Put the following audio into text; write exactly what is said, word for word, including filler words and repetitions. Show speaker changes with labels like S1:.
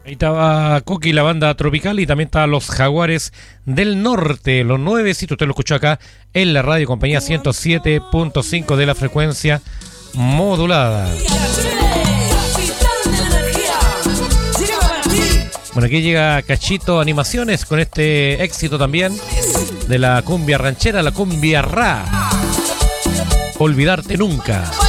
S1: Ahí estaba Coqui, la banda tropical, y también estaban los Jaguares del Norte, los nuevecitos. Usted lo escuchó acá en la radio compañía ciento siete punto cinco de la frecuencia modulada. Bueno, aquí llega Cachito Animaciones con este éxito también de la cumbia ranchera, la cumbia ra. Olvidarte nunca.